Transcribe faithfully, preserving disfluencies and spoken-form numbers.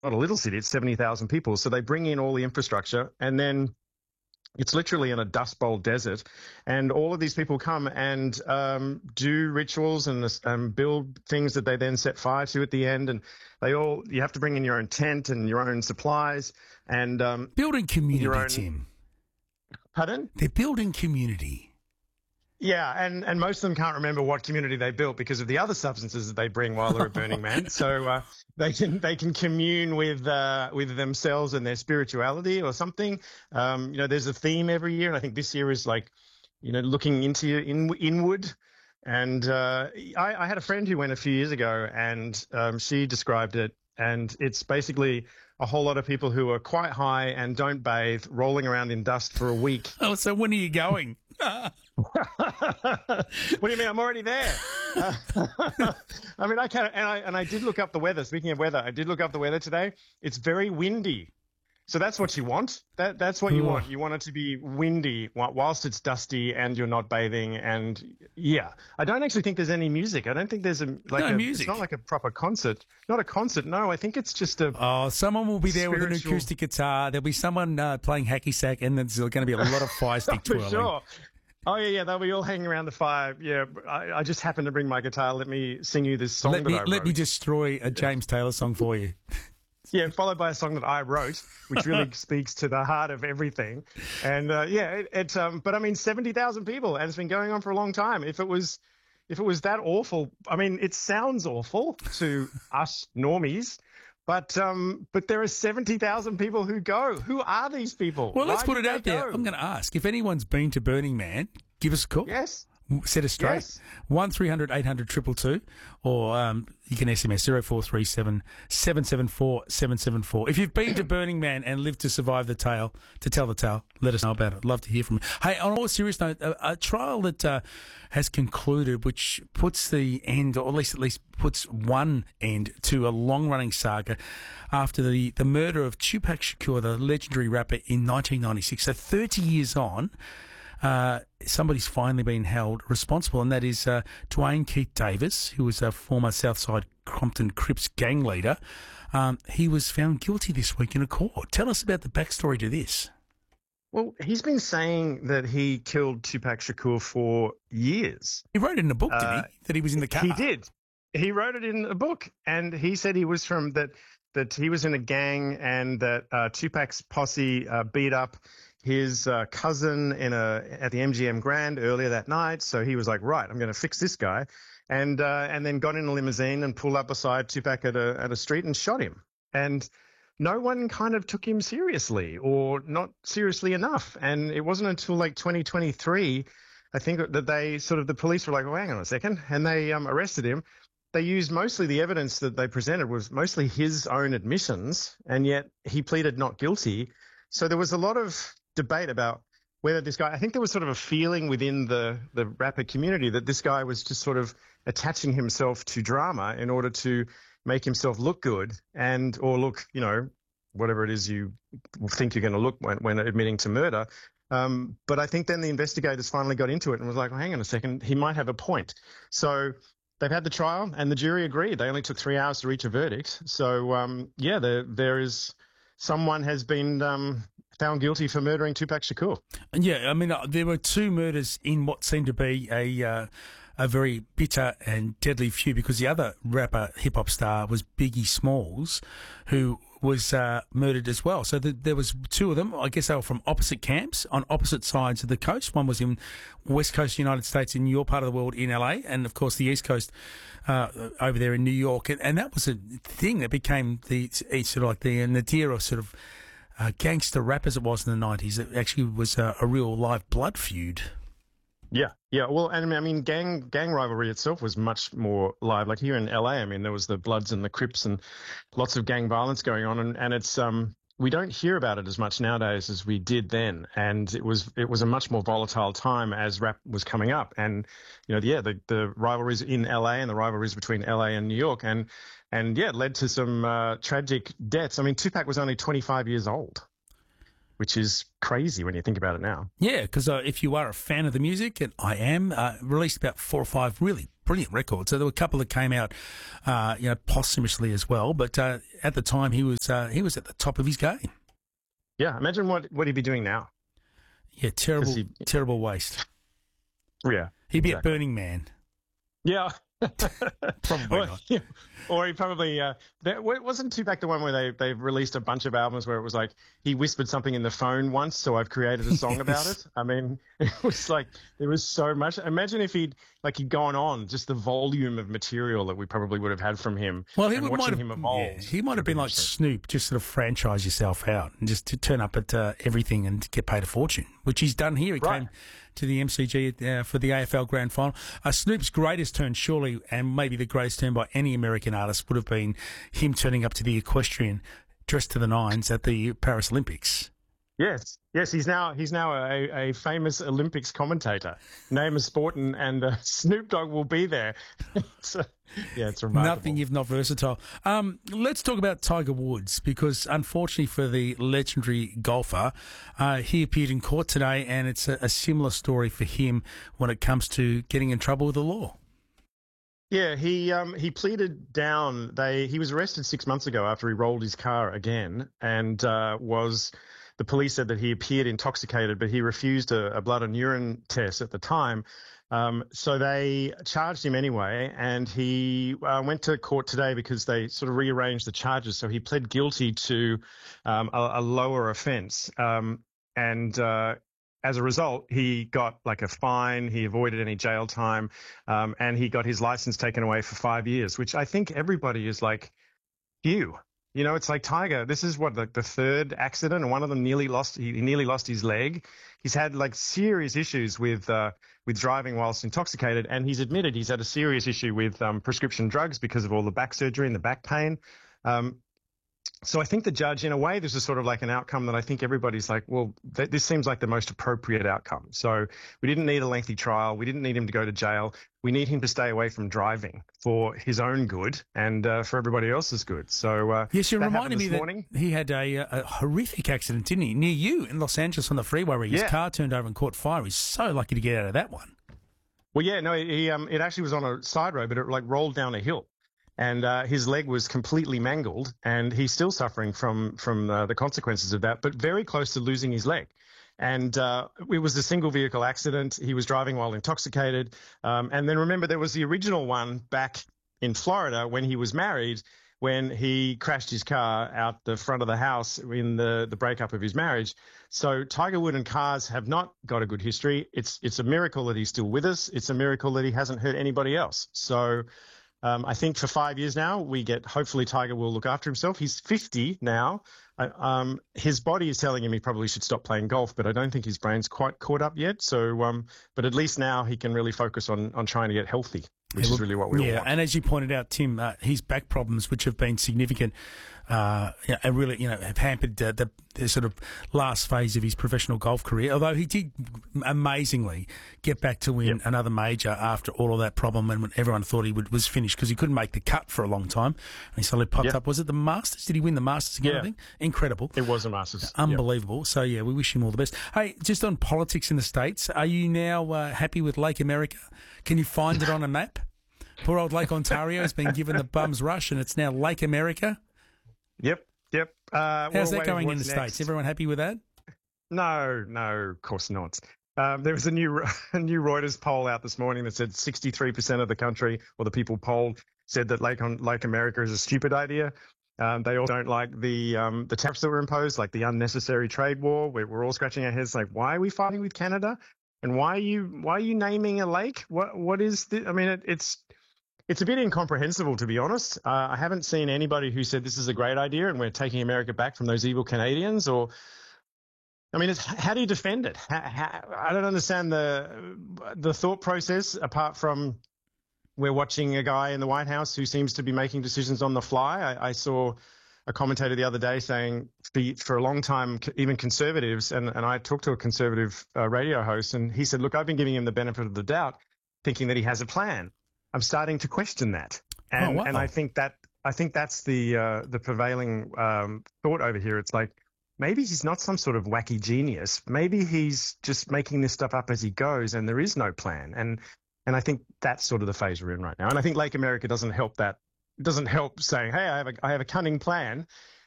not a little city, it's seventy thousand people. So they bring in all the infrastructure, and then it's literally in a Dust Bowl desert, and all of these people come and um, do rituals and um, build things that they then set fire to at the end. And they all, you have to bring in your own tent and your own supplies and um, building community, your own, Tim. Pardon? They're building community. Yeah, and, and most of them can't remember what community they built because of the other substances that they bring while they're at Burning Man. So uh, they can they can commune with uh, with themselves and their spirituality or something. Um, you know, there's a theme every year, and I think this year is like, you know, looking into in, inward. And uh, I, I had a friend who went a few years ago, and um, she described it, and it's basically a whole lot of people who are quite high and don't bathe, rolling around in dust for a week. Oh, so when are you going? What do you mean? I'm already there. Uh, I mean, I can, and I and I did look up the weather. Speaking of weather, I did look up the weather today. It's very windy, so that's what you want. That that's what you want. You want it to be windy whilst it's dusty and you're not bathing. And yeah, I don't actually think there's any music. I don't think there's a like no a, music. It's not like a proper concert. Not a concert. No, I think it's just a. Oh, someone will be there spiritual... with an acoustic guitar. There'll be someone uh, playing hacky sack, and there's going to be a lot of fire stick For twirling. sure. Oh, yeah, yeah, they'll be all hanging around the fire. Yeah, I, I just happened to bring my guitar. Let me sing you this song Let that me I wrote. let me destroy a James Taylor song for you. Yeah, followed by a song that I wrote, which really speaks to the heart of everything. And, uh, yeah, it, it um, but I mean, seventy thousand people, and it's been going on for a long time. If it was if it was that awful, I mean, it sounds awful to us normies. But um, but there are seventy thousand people who go. Who are these people? Well, let's Why put do it they out there. go? I'm going to ask. If anyone's been to Burning Man, give us a call. Yes. Set us straight. Yes. one three hundred eight hundred two two two, or um, you can S M S zero four three seven seven seven four seven seven four. If you've been to Burning Man and lived to survive the tale, to tell the tale, let us know about it. Love to hear from you. Hey, on a more serious note, a, a trial that uh, has concluded, which puts the end, or at least at least puts one end to a long-running saga after the, the murder of Tupac Shakur, the legendary rapper, in nineteen ninety-six. So thirty years on, Uh, somebody's finally been held responsible, and that is uh, Dwayne Keith Davis, who was a former Southside Compton Crips gang leader. Um, he was found guilty this week in a court. Tell us about the backstory to this. Well, he's been saying that he killed Tupac Shakur for years. He wrote it in a book, Uh, didn't he? That he was in the car. He did. He wrote it in a book, and he said he was from that that he was in a gang, and that uh, Tupac's posse uh, beat up his uh, cousin in a at the M G M Grand earlier that night. So he was like, right, I'm going to fix this guy, and uh, and then got in a limousine and pulled up beside Tupac at a at a street and shot him. And no one kind of took him seriously, or not seriously enough. And it wasn't until like twenty twenty-three, I think, that they sort of the police were like, well, hang on a second, and they um, arrested him. They used mostly the evidence that they presented was mostly his own admissions, and yet he pleaded not guilty. So there was a lot of debate about whether this guy, I think there was sort of a feeling within the, the rapper community that this guy was just sort of attaching himself to drama in order to make himself look good and, or look, you know, whatever it is you think you're going to look when, when admitting to murder. Um, but I think then the investigators finally got into it and was like, well, hang on a second, he might have a point. So they've had the trial and the jury agreed. They only took three hours to reach a verdict. So, um, yeah, there, there is someone has been um, found guilty for murdering Tupac Shakur. Yeah, I mean, uh, there were two murders in what seemed to be a uh, a very bitter and deadly feud, because the other rapper, hip-hop star, was Biggie Smalls, who was uh, murdered as well. So the, there was two of them. I guess they were from opposite camps on opposite sides of the coast. One was in West Coast United States in your part of the world in L A, and, of course, the East Coast uh, over there in New York. And, and that was a thing that became the sort of like the nadir of sort of uh, gangster rap as it was in the nineties. It actually was a, a real live blood feud. Yeah, yeah. Well, and I mean, gang gang rivalry itself was much more live. Like here in L A, I mean, there was the Bloods and the Crips and lots of gang violence going on, and, and it's um we don't hear about it as much nowadays as we did then. And it was it was a much more volatile time as rap was coming up, and you know, yeah, the the rivalries in L A and the rivalries between L A and New York, and and yeah, it led to some uh, tragic deaths. I mean, Tupac was only twenty-five years old which is crazy when you think about it now. Yeah, because uh, if you are a fan of the music, and I am, uh, released about four or five really brilliant records. So there were a couple that came out, uh, you know, posthumously as well. But uh, at the time, he was uh, he was at the top of his game. Yeah, imagine what what he'd be doing now. Yeah, terrible, he, terrible waste. Yeah, he'd be exactly. at Burning Man. Yeah. Probably or, not. Yeah. Or he probably uh, that, wasn't Tupac the one where they they released a bunch of albums where it was like he whispered something in the phone once, so I've created a song about it. I mean, it was like there was so much. Imagine if he'd like he'd gone on, just the volume of material that we probably would have had from him. Well, he and would, watching might have, him evolve. Yeah, he might have been like Snoop, just sort of franchise yourself out and just to turn up at uh, everything and get paid a fortune, which he's done here. He right. came to the M C G uh, for the A F L Grand Final. Uh, Snoop's greatest turn, surely, and maybe the greatest turn by any American artist, would have been him turning up to the equestrian dressed to the nines at the Paris Olympics. Yes, yes, he's now he's now a, a famous Olympics commentator. Name a sport and, and uh, Snoop Dogg will be there. So, yeah, it's remarkable. Nothing if not versatile. Um, let's talk about Tiger Woods, because unfortunately for the legendary golfer, uh, he appeared in court today, and it's a, a similar story for him when it comes to getting in trouble with the law. Yeah, he um, he pleaded down. They he was arrested six months ago after he rolled his car again, and uh, was. The police said that he appeared intoxicated, but he refused a, a blood and urine test at the time. Um, so they charged him anyway, and he uh, went to court today because they sort of rearranged the charges. So he pled guilty to um, a, a lower offence. Um, and uh, as a result, he got like a fine. He avoided any jail time, um, and he got his license taken away for five years, which I think everybody is like, phew. You know, it's like Tiger. This is what, like the third accident, and one of them nearly lost. He nearly lost his leg. He's had like serious issues with uh, with driving whilst intoxicated, and he's admitted he's had a serious issue with um, prescription drugs because of all the back surgery and the back pain. Um, so I think the judge, in a way, this is sort of like an outcome that I think everybody's like, well, th- this seems like the most appropriate outcome. So we didn't need a lengthy trial. We didn't need him to go to jail. We need him to stay away from driving for his own good and uh, for everybody else's good. So uh, yes, you reminded me that morning. he had a, a horrific accident, didn't he, near you in Los Angeles on the freeway where his yeah. car turned over and caught fire. He's so lucky to get out of that one. Well, yeah, no, he um, it actually was on a side road, but it like rolled down a hill. And uh, his leg was completely mangled, and he's still suffering from from uh, the consequences of that, but very close to losing his leg. And uh, it was a single vehicle accident. He was driving while intoxicated. Um, and then remember, there was the original one back in Florida when he was married, when he crashed his car out the front of the house in the, the breakup of his marriage. So Tiger Woods and cars have not got a good history. It's it's a miracle that he's still with us. It's a miracle that he hasn't hurt anybody else. So um, I think for five years now, we get, hopefully Tiger will look after himself. He's fifty now. I, um, his body is telling him he probably should stop playing golf, but I don't think his brain's quite caught up yet. So, um, but at least now he can really focus on on trying to get healthy, which yeah, is really what we yeah, all want. And as you pointed out, Tim, uh, his back problems, which have been significant, uh, you know, really, you know, have hampered uh, the, the sort of last phase of his professional golf career. Although he did amazingly get back to win yep. another major after all of that problem, and when everyone thought he would, was finished because he couldn't make the cut for a long time, and he suddenly popped yep. up. Was it the Masters? Did he win the Masters again? Yeah. I think incredible. It was a Masters. Unbelievable. Yep. So yeah, we wish him all the best. Hey, just on politics in the States, are you now uh, happy with Lake America? Can you find it on a map? Poor old Lake Ontario has been given the bum's rush, and it's now Lake America. Yep, yep. Uh, How's that going in the next. States? Everyone happy with that? No, no, of course not. Um, there was a new a new Reuters poll out this morning that said sixty-three percent of the country, or the people polled, said that Lake on Lake America is a stupid idea. Um, they all don't like the um, the tariffs that were imposed, like the unnecessary trade war. We're, we're all scratching our heads, like, why are we fighting with Canada? And why are you why are you naming a lake? What what is the? I mean, it, it's. It's a bit incomprehensible, to be honest. Uh, I haven't seen anybody who said this is a great idea and we're taking America back from those evil Canadians. Or, I mean, it's, how do you defend it? How, how, I don't understand the the thought process, apart from we're watching a guy in the White House who seems to be making decisions on the fly. I, I saw a commentator the other day saying for, for a long time, even conservatives, and, and I talked to a conservative uh, radio host, and he said, look, I've been giving him the benefit of the doubt, thinking that he has a plan. I'm starting to question that, and oh, wow. and I think that I think that's the uh, the prevailing um, thought over here. It's like, maybe he's not some sort of wacky genius. Maybe he's just making this stuff up as he goes, and there is no plan. And and I think that's sort of the phase we're in right now. And I think Lake America doesn't help that. Doesn't help saying, hey, I have a I have a cunning plan.